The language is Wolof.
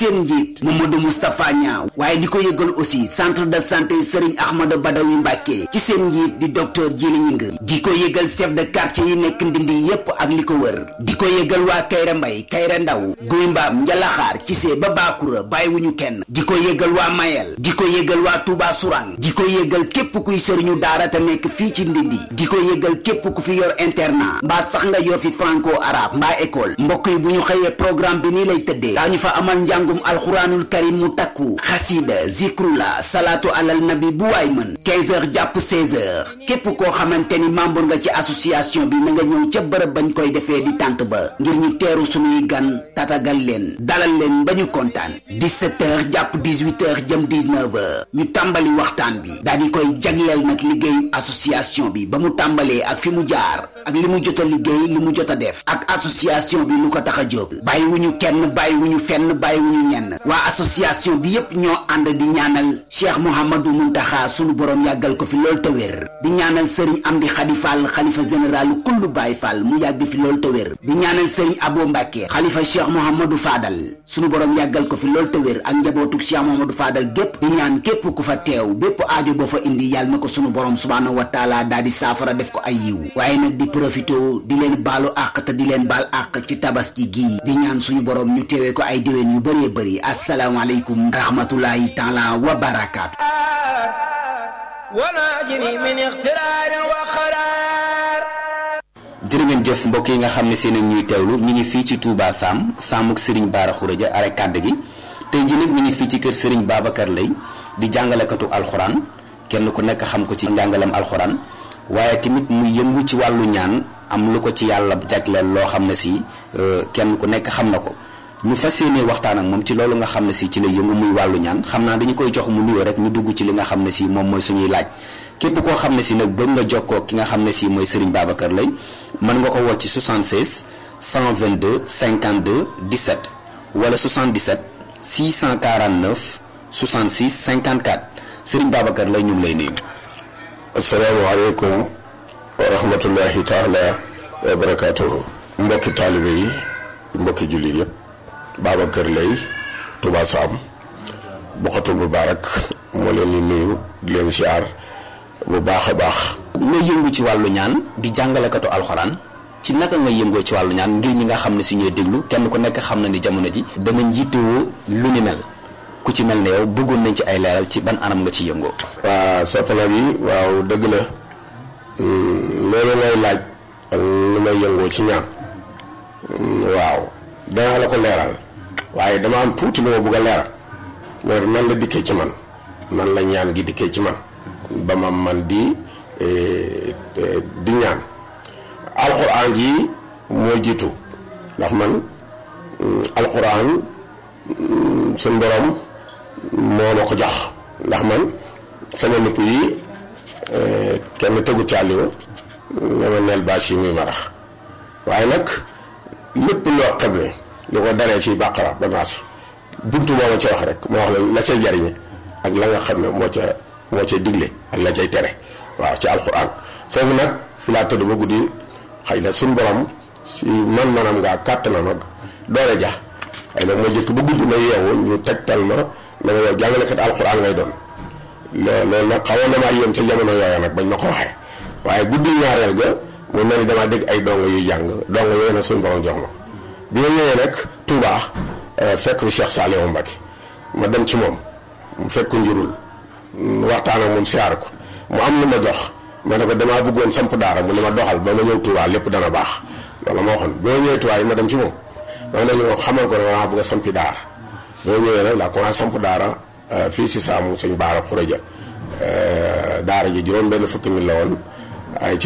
seen njiit Mamadou Moustapha Niang waaye di ko yëgal aussi centre de santé Serigne Ahmadou Badawi Mbacké ci seen njiit di docteur Djili Ñing di ko yëgal chef de quartier yi nekk Ndindi yépp ak li ko wër di ko yëgal waa Kayra Mbay Kayra Ndaw Guy Mbaam Njalaxaar ci see ba Bakura bàyyiwuñu kenn di ko yëgal waa Mayel di ko yëgal waa Touba Sourang di ko yëgal képp kuy sëriñu daara te nekk fii ci Ndindi di ko yëgal képp ku fi yor internat mbaa sax nga yor fi franco arabe mbaa école mbokk yi bu ñu xëyee programme bi nii lay tëddee daañu fa amal njàngum alxuraanul karim mu takku xasida zikrula salaatu alal nabi bu waay mën 15h jàpp 16h képp koo xamante ni membre nga ci association bi na nga ñëw ca bërëb bañ koy defee di tànt ba ngir ñu teeru suñuy gan tatagal leen dalal leen ba ñu kontaan 17h jàpp 18h jëm 19h ñu tàmbali waxtaan bi daal di koy jagleel nag liggéeyu association bi ba mu tàmbalee ak fi mu jaar ak li mu jot a liggéey li mu jot a def ak association bi lu ko tax a jóg bàyyiwuñu kenn bàyyiwuñu fenn bàyyiwuñu ñenn waa association bi yépp ñoo ànd di ñaanal Cheikh Mouhamadou Mountakha sunu borom yàggal ko fi lool te wér di ñaanal Serigne Amdi Khady Fall xalifa général kullu Baye Fall mu yàgg fi lool te wér di ñaanal Serigne Abo Mbacké xalifa Cheikh Mouhamadou Fadal sunu borom yàggal ko fi lool te wér ak njabootu Cheikh Mouhamadou Fadal gépp di ñaan képp ku fa teew bépp aajo boo fa indi yàlla na ko sunu borom subhanahu wa taala daal di saafara def ko ay yiw waaye nag di profité di leen baalu àq te di leen baal àq ci tabaski gii di ñaan suñu borom ñu teewee ko ay déwén yu bëree bëri asalaamaaleykum rahmatullahi taala wa barakaatu jërë ngeen jëf mbokk yi nga xam ne seen ak ñuy teewlu ñu ngi fii ci Touba Sam Samuk Serigne Bara Khourédia are kàdd gi tey ji nag ñu ngi fii ci kër Serigne Babacar Lay di jàngalekatu alxuraan kenn ku nekk xam ko ci njàngalam alxuraan waaye tamit mu yëngu ci wàllu ñaan am lu ko ci yàlla jagleel loo xam ne si kenn ku nekk xam na ko ñu fas yéene waxtaan ak moom ci loolu nga xam ne si ci la yëngu muy wàllu ñaan xam naa dañu koy jox mu nuyoo rek ñu dugg ci li nga xam ne si moom mooy suñuy laaj képp koo xam ne si nag bëgg nga jokkoo ki nga xam ne si mooy Serigne Babacar Lay mën nga ko woo ci 76 122 52 17 wala 77 649 66 54 Serigne Babacar Lay ñu ngi lay nuyu. asalaamaaleykum wa rahmatullahi taala wa barakaatuhu mbokki taalibe yi mbokki jullit yëpp Babacar Lay Touba Sam Bokhatul Mubarak moo leen di nuyu di leen siyaar bu baax a baax. nga yëngu ci wàllu ñaan di jàngalekatu alxuraan ci naka nga yëngoo ci wàllu ñaan ngir ñi nga xam ne si ñooy déglu kenn ku nekk xam na ni jamono ji da nga njiitewoo lu ni mel ku ci mel ne yow bëggoon nañ ci ay leeral ci ban anam nga ci yëngoo. waaw soxna bi waaw dëgg la loolu lay laaj ak lu may yëngoo ci ñaan waaw danaa la ko leeral waaye dama am tuuti lu ma bëgg a leeral mooy nan la dikkee ci man nan la ñaan gi dikkee ci man ba ma man di ñaan alxuraan ji moo jiitu ndax man alxuraan suñ borom moo ma ko jox ndax man sama nupp yi kenn tegu càlliwa dama neel bâche yi muy marax waaye nag lépp loo xam ne li ko daree ci bàqara ba naasi buntu moo ma ca wax rek moo wax la cay jariñe ak la nga xam ne moo ca digle ak la cay tere waaw ci alxuraan foofu nag fi laa tëdd ba guddi xëy na suñ borom si man-manam ngaa kàttanam ak doole ja ay nag ma jëkk ba guddi ma yeewu ñu tegtal ma ne ma yow jàngalekat alxuraan ngay doon loolu nag xawoon na maa yéem ca jamono yooya nag bañ ma ko waxee waaye guddi ñaareel ga mu mel ni damaa dégg ay dongo yuy jàng dongo yooyu nag suñu borom jox ma bi ma ñëwee nag Touba fekk fi Cheikh Saliou Mbacké ma dem ci moom mu fekk njurul waxtaan ak moom siyaar ko mu am lu ma jox ma ne ko damaa bëggoon samp daara mu ne ma doxal ba ma ñëw Touba lépp dana baax loolu ma waxoon bi ma ñëwee Touba yi ma dem ci moom ma ne ñu xamal ko ne maa bëgg a sampi daara boo ñëwee nag laa commencé samp daara fii si Saamu sëñ Bara Khourédia daara ji juróom benn fukki mi la woon ay